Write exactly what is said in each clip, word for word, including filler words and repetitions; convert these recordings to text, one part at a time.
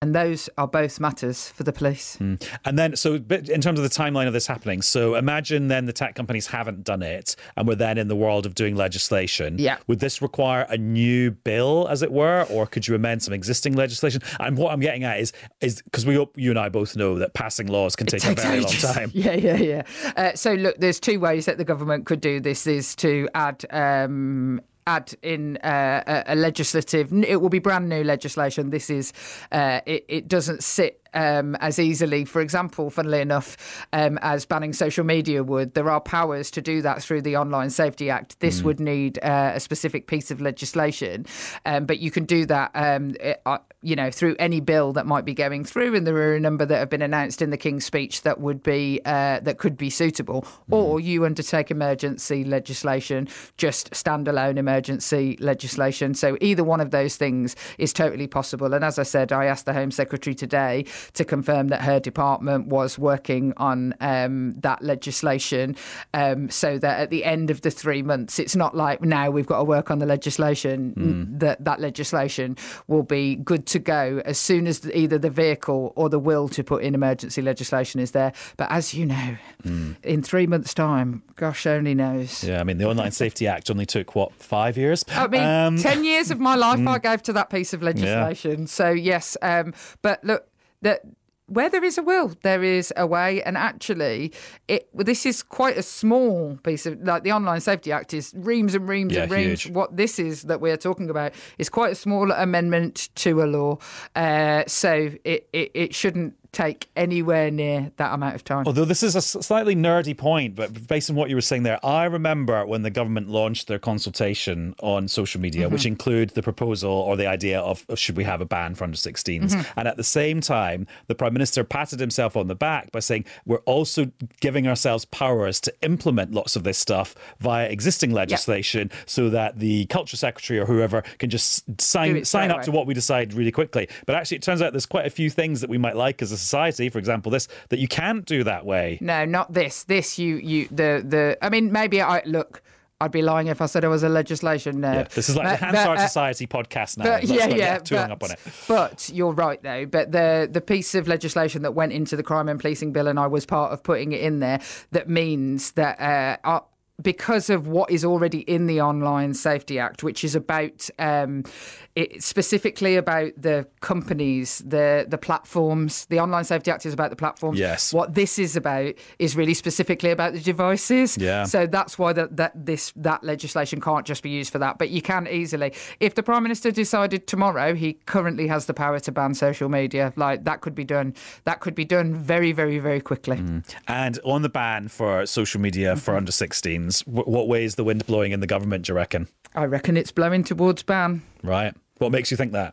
And those are both matters for the police. Mm. And then, so in terms of the timeline of this happening, so imagine then the tech companies haven't done it and we're then in the world of doing legislation. Yeah. Would this require a new bill, as it were, or could you amend some existing legislation? And what I'm getting at is, is because we, you and I both know that passing laws can take a very ages. long time. Yeah, yeah, yeah. Uh, so look, there's two ways that the government could do this, is to add... Um, add in uh, a, a legislative, it will be brand new legislation. This is, uh, it, it doesn't sit Um, as easily, for example, funnily enough, um, as banning social media would. There are powers to do that through the Online Safety Act. This mm. would need uh, a specific piece of legislation, um, but you can do that, um, it, uh, you know, through any bill that might be going through. And there are a number that have been announced in the King's Speech that would be uh, that could be suitable. Mm. Or you undertake emergency legislation, just standalone emergency legislation. So either one of those things is totally possible. And as I said, I asked the Home Secretary today to confirm that her department was working on um, that legislation, um, so that at the end of the three months, it's not like now we've got to work on the legislation, mm. that that legislation will be good to go as soon as either the vehicle or the will to put in emergency legislation is there. But as you know, mm. in three months' time, gosh only knows. Yeah, I mean, the Online Safety Act only took, what, five years? I mean, um, ten years of my life mm. I gave to that piece of legislation. Yeah. So, yes, um, but look, that where there is a will, there is a way. And actually, it this is quite a small piece of, like the Online Safety Act is reams and reams yeah, and reams. Huge. What this is that we're talking about is quite a small amendment to a law. Uh, so it, it, it shouldn't take anywhere near that amount of time. Although this is a slightly nerdy point, but based on what you were saying there, I remember when the government launched their consultation on social media, mm-hmm. which include the proposal or the idea of should we have a ban for under sixteens. Mm-hmm. And at the same time, the Prime Minister patted himself on the back by saying we're also giving ourselves powers to implement lots of this stuff via existing legislation, yep. so that the Culture Secretary or whoever can just sign sign up away. to what we decide really quickly. But actually, it turns out there's quite a few things that we might like as a society, for example, this, that you can't do that way. No, not this. This, you, you, the, the, I mean, maybe I, look, I'd be lying if I said I was a legislation nerd. Yeah, this is like but, the Hansard uh, Society podcast now. But, yeah, yeah. Too hung up on it. But you're right, though. But the, the piece of legislation that went into the Crime and Policing Bill, and I was part of putting it in there, that means that uh, our, because of what is already in the Online Safety Act, which is about um, it, specifically about the companies, the the platforms. The Online Safety Act is about the platforms. Yes. What this is about is really specifically about the devices. Yeah. So that's why that that this that legislation can't just be used for that. But you can easily, if the Prime Minister decided tomorrow, he currently has the power to ban social media. Like that could be done. That could be done very, very, very quickly. Mm. And on the ban for social media for under sixteens. What way is the wind blowing in the government, do you reckon? I reckon it's blowing towards ban. Right. What makes you think that?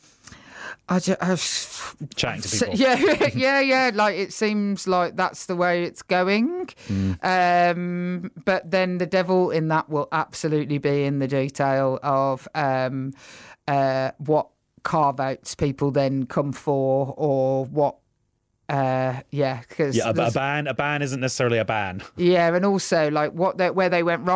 I just, I've, Chatting to people. Yeah, yeah, yeah. Like it seems like that's the way it's going. Mm. Um, but then the devil in that will absolutely be in the detail of um, uh, what carve-outs people then come for, or what. Uh, yeah, because yeah, a, a ban, a ban isn't necessarily a ban. Yeah, and also like what they, where they went wrong.